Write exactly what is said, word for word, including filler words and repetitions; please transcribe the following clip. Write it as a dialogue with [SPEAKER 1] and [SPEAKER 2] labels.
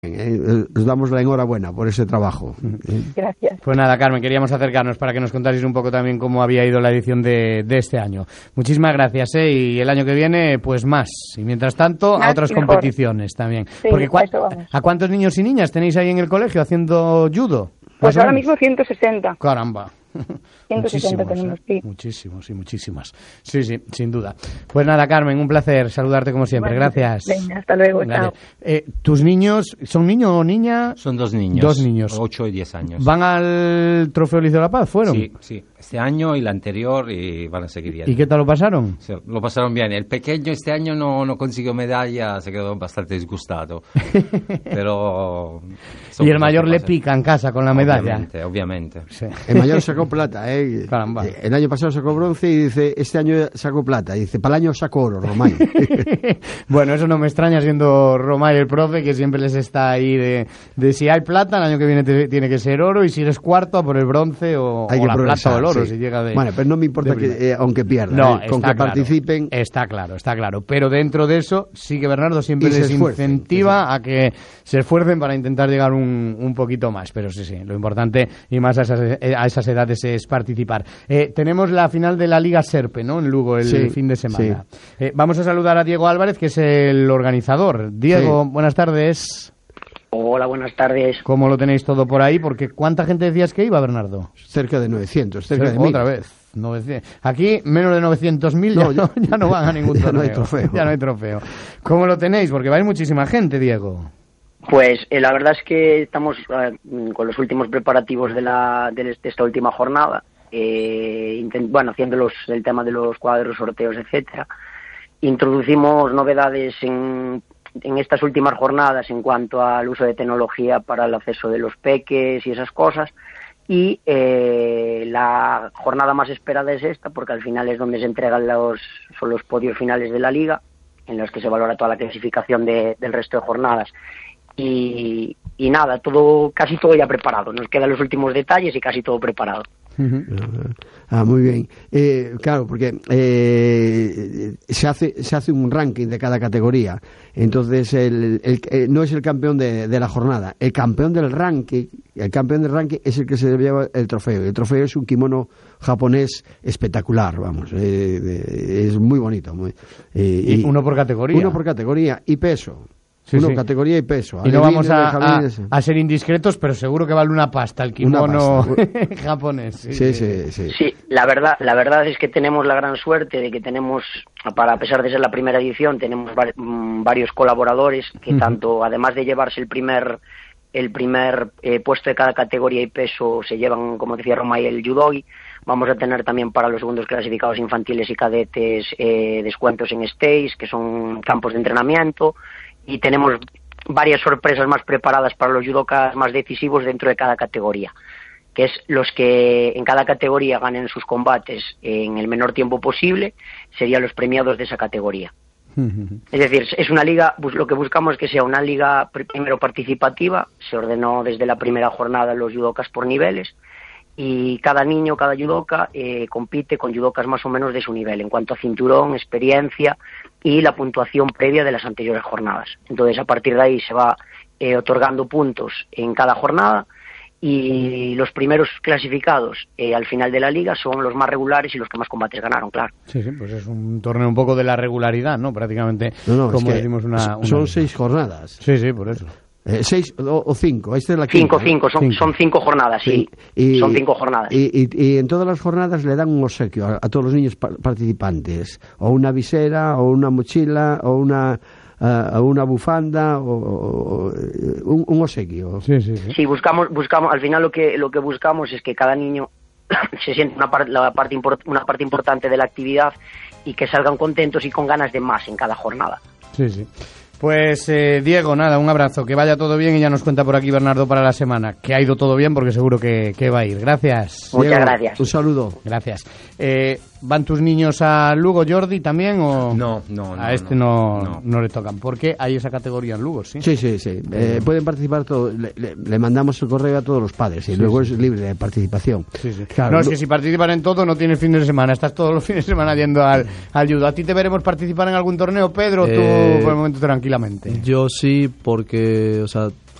[SPEAKER 1] Eh, os damos la enhorabuena por ese trabajo.
[SPEAKER 2] Gracias.
[SPEAKER 3] Pues nada, Carmen, queríamos acercarnos para que nos contaseis un poco también cómo había ido la edición de, de este año. Muchísimas gracias, ¿eh? Y el año que viene, pues más. Y mientras tanto,
[SPEAKER 2] más
[SPEAKER 3] a otras
[SPEAKER 2] mejor.
[SPEAKER 3] competiciones también.
[SPEAKER 2] Sí,
[SPEAKER 3] Porque ¿cuá-
[SPEAKER 2] eso vamos.
[SPEAKER 3] ¿a cuántos niños y niñas tenéis ahí en el colegio haciendo judo?
[SPEAKER 2] Pues
[SPEAKER 3] Más o
[SPEAKER 2] ahora
[SPEAKER 3] menos.
[SPEAKER 2] mismo ciento sesenta.
[SPEAKER 3] Caramba.
[SPEAKER 2] ciento sesenta
[SPEAKER 3] Muchísimos,
[SPEAKER 2] tenemos,
[SPEAKER 3] ¿eh?
[SPEAKER 2] sí.
[SPEAKER 3] Muchísimos y muchísimas. Sí, sí, sin duda. Pues nada, Carmen, un placer saludarte como siempre.
[SPEAKER 2] Bueno,
[SPEAKER 3] Gracias.
[SPEAKER 2] Venga, hasta luego,
[SPEAKER 3] Vale.
[SPEAKER 2] chao.
[SPEAKER 3] Eh, ¿Tus niños son niño o niña?
[SPEAKER 4] Son dos niños.
[SPEAKER 3] Dos niños.
[SPEAKER 4] ocho y diez años.
[SPEAKER 3] ¿Van al Trofeo Liceo de la Paz? ¿Fueron?
[SPEAKER 4] Sí, sí. Este año y el anterior y van a seguir yendo.
[SPEAKER 3] ¿Y qué tal lo pasaron?
[SPEAKER 4] Sí, lo pasaron bien. El pequeño este año no, no consiguió medalla, se quedó bastante disgustado. Pero... son
[SPEAKER 3] Y el
[SPEAKER 4] cosas
[SPEAKER 3] mayor
[SPEAKER 4] que
[SPEAKER 3] le
[SPEAKER 4] pasan.
[SPEAKER 3] pica en casa con la medalla.
[SPEAKER 4] Obviamente, obviamente.
[SPEAKER 3] Sí.
[SPEAKER 1] El mayor sacó plata, ¿eh?
[SPEAKER 3] Caramba.
[SPEAKER 1] El año pasado sacó bronce y dice, este año sacó plata. Y dice, para el año saco oro, Romay.
[SPEAKER 3] Bueno, eso no me extraña siendo Romay el profe, que siempre les está ahí de, de si hay plata, el año que viene te- tiene que ser oro, y si eres cuarto, a por el bronce o,
[SPEAKER 1] Hay
[SPEAKER 3] o
[SPEAKER 1] que
[SPEAKER 3] la
[SPEAKER 1] progresar,
[SPEAKER 3] plata o el oro,
[SPEAKER 1] sí.
[SPEAKER 3] si llega de...
[SPEAKER 1] Bueno, pero no me importa
[SPEAKER 3] de
[SPEAKER 1] que,
[SPEAKER 3] primera.
[SPEAKER 1] eh, aunque pierdan,
[SPEAKER 3] No,
[SPEAKER 1] ¿eh? Con
[SPEAKER 3] está
[SPEAKER 1] que
[SPEAKER 3] claro.
[SPEAKER 1] participen.
[SPEAKER 3] Está claro, está claro. Pero dentro de eso, sí que Bernardo siempre
[SPEAKER 1] Y se
[SPEAKER 3] les
[SPEAKER 1] esfuercen,
[SPEAKER 3] incentiva a que se esfuercen para intentar llegar un, un poquito más. Pero sí, sí, lo importante, y más a esas, a esas edades, es participar. Eh, tenemos la final de la Liga Serpe, ¿no? En Lugo, el
[SPEAKER 1] Sí,
[SPEAKER 3] fin de semana. Eh, vamos a saludar a Diego Álvarez, que es el organizador. Diego,
[SPEAKER 1] Sí.
[SPEAKER 3] buenas tardes.
[SPEAKER 5] Hola, buenas tardes.
[SPEAKER 3] ¿Cómo lo tenéis todo por ahí? Porque ¿cuánta gente decías que iba, Bernardo?
[SPEAKER 1] Cerca de novecientos, cerca de mil.
[SPEAKER 3] Otra vez. novecientos. Aquí, menos de novecientos mil,
[SPEAKER 1] No,
[SPEAKER 3] ya, no, ya no van a ningún
[SPEAKER 1] ya
[SPEAKER 3] torneo.
[SPEAKER 1] no hay trofeo.
[SPEAKER 3] Ya no hay trofeo. ¿Cómo lo tenéis? Porque vais muchísima gente, Diego.
[SPEAKER 5] Pues eh, la verdad es que estamos eh, con los últimos preparativos de, la, de, de esta última jornada, eh, intent- bueno, haciendo los, el tema de los cuadros, sorteos, etcétera. Introducimos novedades en, en estas últimas jornadas en cuanto al uso de tecnología para el acceso de los peques y esas cosas. Y eh, la jornada más esperada es esta, porque al final es donde se entregan los, son los podios finales de la liga, en los que se valora toda la clasificación de, del resto de jornadas. Y, y nada, todo casi todo ya preparado. Nos quedan los últimos detalles y casi todo preparado.
[SPEAKER 1] Ah, muy bien. Eh, claro, porque eh, se hace se hace un ranking de cada categoría. Entonces, el, el, eh, no es el campeón de, de la jornada. El campeón del ranking, el campeón del ranking es el que se lleva el trofeo. El trofeo es un kimono japonés espectacular, vamos. Eh, de, es muy bonito. Muy, eh,
[SPEAKER 3] Y uno por categoría.
[SPEAKER 1] Uno por categoría y peso.
[SPEAKER 3] Sí,
[SPEAKER 1] uno
[SPEAKER 3] sí.
[SPEAKER 1] categoría y peso.
[SPEAKER 3] Y no vamos a, a,
[SPEAKER 1] Jabalines.
[SPEAKER 3] a ser indiscretos, pero seguro que vale una pasta el
[SPEAKER 1] Una
[SPEAKER 3] kimono
[SPEAKER 1] pasta.
[SPEAKER 3] japonés. Sí,
[SPEAKER 1] Sí, sí, sí.
[SPEAKER 5] Sí, la verdad, la verdad es que tenemos la gran suerte de que tenemos, para a pesar de ser la primera edición, tenemos var- mm, varios colaboradores que
[SPEAKER 3] Ujú.
[SPEAKER 5] tanto, además de llevarse el primer el primer eh, puesto de cada categoría y peso, se llevan, como decía Romay, el judogi. Vamos a tener también para los segundos clasificados infantiles y cadetes eh, descuentos en stays, que son campos de entrenamiento, y tenemos varias sorpresas más preparadas para los judokas más decisivos dentro de cada categoría, que es los que en cada categoría ganen sus combates en el menor tiempo posible, serían los premiados de esa categoría. Es decir, es una liga, bus- lo que buscamos es que sea una liga pr- primero participativa, se ordenó desde la primera jornada los judokas por niveles, y cada niño, cada judoka eh, compite con judokas más o menos de su nivel en cuanto a cinturón, experiencia y la puntuación previa de las anteriores jornadas. Entonces, a partir de ahí se va eh, otorgando puntos en cada jornada, y los primeros clasificados eh, al final de la liga son los más regulares y los que más combates ganaron, claro.
[SPEAKER 3] Sí, sí, pues es un torneo un poco de la regularidad, ¿no? Prácticamente,
[SPEAKER 1] No, no, es
[SPEAKER 3] como
[SPEAKER 1] que
[SPEAKER 3] decimos, una, una...
[SPEAKER 1] son seis jornadas.
[SPEAKER 3] Sí, sí, por eso.
[SPEAKER 1] Eh, seis o, o cinco. Esta es la
[SPEAKER 5] Cinco,
[SPEAKER 1] quinta, ¿eh?
[SPEAKER 5] cinco, son,
[SPEAKER 3] Cinco.
[SPEAKER 5] son cinco jornadas, sí.
[SPEAKER 1] Y-
[SPEAKER 5] son cinco jornadas.
[SPEAKER 1] Y, y- y en todas las jornadas le dan un obsequio a, a todos los niños par- participantes. O una visera, o una mochila, o una, ah, o una bufanda, o, o- o, eh, un, un obsequio.
[SPEAKER 3] Sí, sí, sí.
[SPEAKER 5] Sí, buscamos, buscamos, al final lo que lo que buscamos es que cada niño se sienta una, par- la parte import- una parte importante de la actividad y que salgan contentos y con ganas de más en cada jornada.
[SPEAKER 3] Sí, sí. Pues eh, Diego, nada, un abrazo, que vaya todo bien, y ya nos cuenta por aquí Bernardo para la semana, que ha ido todo bien porque seguro que, que va a ir. Gracias.
[SPEAKER 5] Muchas
[SPEAKER 1] Diego,
[SPEAKER 5] gracias.
[SPEAKER 1] Un saludo.
[SPEAKER 3] Gracias. Eh, ¿Van tus niños a Lugo, Jordi, también? O
[SPEAKER 4] No, no, no,
[SPEAKER 3] a este
[SPEAKER 4] no,
[SPEAKER 3] no,
[SPEAKER 4] no.
[SPEAKER 3] no le tocan. ¿Por qué hay esa categoría en Lugo? Sí.
[SPEAKER 1] Sí, sí, sí. Eh, pueden participar todos. Le, le- le mandamos el correo a todos los padres y luego es libre de participación.
[SPEAKER 3] Sí, sí.
[SPEAKER 1] Claro,
[SPEAKER 3] no, es
[SPEAKER 1] Lu-
[SPEAKER 3] que si participan en todo no tienes fin de semana, estás todos los fines de semana yendo al, al judo. ¿A ti te veremos participar en algún torneo, Pedro, o tú
[SPEAKER 6] Eh,
[SPEAKER 3] por el momento tranquilamente?
[SPEAKER 6] Yo sí, porque, o sea,